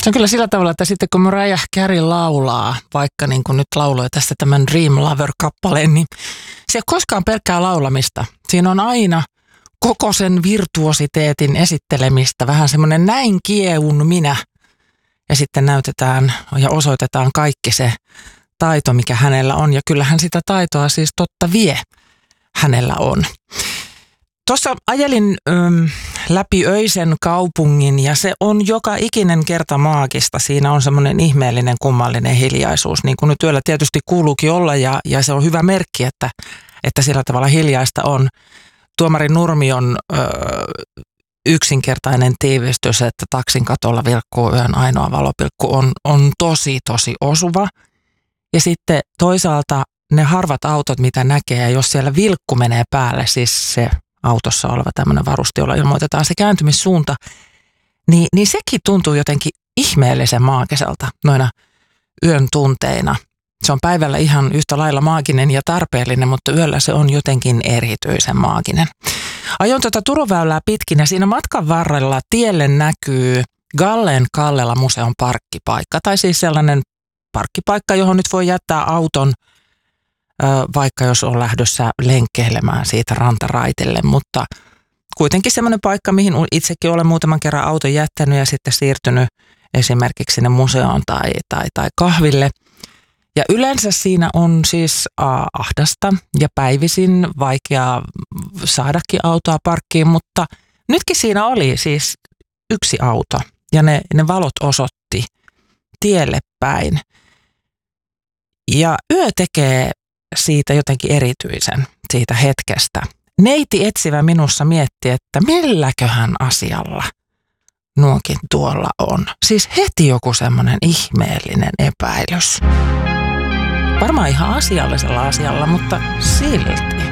Se on kyllä sillä tavalla, että sitten kun Mariah Carey laulaa, vaikka niin kuin nyt lauloi tästä tämän Dream Lover-kappaleen, niin se ei ole koskaan pelkkää laulamista. Siinä on aina koko sen virtuositeetin esittelemistä, vähän semmoinen näin kiehun minä. Ja sitten näytetään ja osoitetaan kaikki se taito, mikä hänellä on. Ja kyllähän sitä taitoa siis totta vie hänellä on. Tuossa ajelin läpi öisen kaupungin ja se on joka ikinen kerta maagista. Siinä on semmoinen ihmeellinen, kummallinen hiljaisuus, niin kuin nyt yöllä tietysti kuuluukin olla ja se on hyvä merkki, että sillä tavalla hiljaista on. Tuomari Nurmion yksinkertainen tiivistys, että taksin katolla vilkkuu yön ainoa valopilkku on tosi osuva. Ja sitten toisaalta ne harvat autot, mitä näkee, jos siellä vilkku menee päälle, siis se autossa oleva tämmöinen varuste, jolla ilmoitetaan se kääntymissuunta, niin sekin tuntuu jotenkin ihmeellisen maagiselta noina yön tunteina. Se on päivällä ihan yhtä lailla maaginen ja tarpeellinen, mutta yöllä se on jotenkin erityisen maaginen. Ajoin Turunväylää pitkin ja siinä matkan varrella tielle näkyy Gallen Kallela museon parkkipaikka, tai siis sellainen parkkipaikka, johon nyt voi jättää auton, vaikka jos on lähdössä lenkkeilemään siitä rantaraitille, mutta kuitenkin semmoinen paikka, mihin itsekin olen muutaman kerran auton jättänyt ja sitten siirtynyt esimerkiksi sinne museoon tai kahville. Ja yleensä siinä on siis ahdasta ja päivisin vaikea saadakin autoa parkkiin, mutta nytkin siinä oli siis yksi auto ja ne valot osoitti tielle päin. Ja yö tekee siitä jotenkin erityisen, siitä hetkestä. Neiti etsivä minussa mietti, että milläköhän asialla nuokin tuolla on. Siis heti joku semmoinen ihmeellinen epäilys. Varmaan ihan asiallisella asialla, mutta silti.